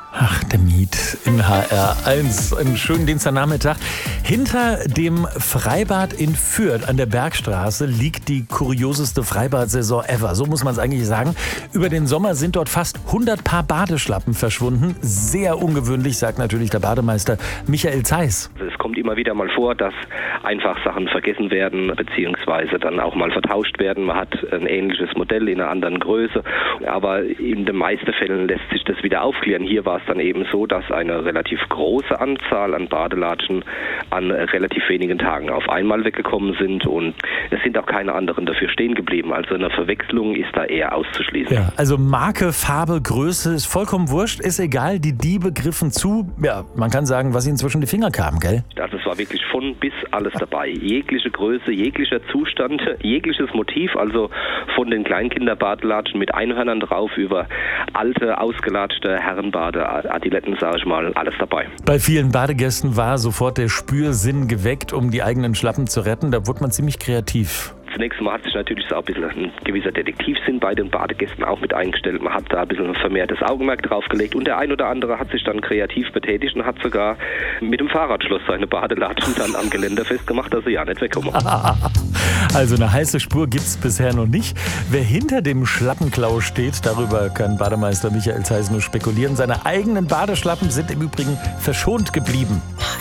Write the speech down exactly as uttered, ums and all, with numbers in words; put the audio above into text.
Ach, der Miet in H R eins. Einen schönen Dienstagnachmittag. Hinter dem Freibad in Fürth an der Bergstraße liegt die kurioseste Freibad-Saison ever. So muss man es eigentlich sagen. Über den Sommer sind dort fast hundert Paar Badeschlappen verschwunden. Sehr ungewöhnlich, sagt natürlich der Bademeister Michael Zeiss. Es kommt immer wieder mal vor, dass einfach Sachen vergessen werden, beziehungsweise dann auch mal vertauscht werden. Man hat ein ähnliches Modell in einer anderen Größe, aber in den meisten Fällen lässt sich das wieder aufklären. Hier war es dann eben so, dass eine relativ große Anzahl an Badelatschen an relativ wenigen Tagen auf einmal weggekommen sind und es sind auch keine anderen dafür stehen geblieben. Also eine Verwechslung ist da eher auszuschließen. Ja, also Marke, Farbe, Größe ist vollkommen wurscht, ist egal. Die Diebe griffen zu. Ja, man kann sagen, was ihnen zwischen die Finger kam, gell? Also es war wirklich von bis alles dabei. Jegliche Größe, jeglicher Zustand, jegliches Motiv, also von den Kleinkinderbadelatschen mit Einhörnern drauf über alte, ausgelatschte Herrenbade, Adiletten, sage ich mal, alles dabei. Bei vielen Badegästen war sofort der Spürsinn geweckt, um die eigenen Schlappen zu retten. Da wurde man ziemlich kreativ. Zunächst mal hat sich natürlich so ein bisschen ein gewisser Detektivsinn bei den Badegästen auch mit eingestellt. Man hat da ein bisschen vermehrtes Augenmerk draufgelegt und der ein oder andere hat sich dann kreativ betätigt und hat sogar mit dem Fahrradschloss seine Badelatschen dann am Geländer festgemacht, dass sie ja nicht wegkommen. Also eine heiße Spur gibt's bisher noch nicht. Wer hinter dem Schlappenklau steht, darüber kann Bademeister Michael Zeiss nur spekulieren. Seine eigenen Badeschlappen sind im Übrigen verschont geblieben.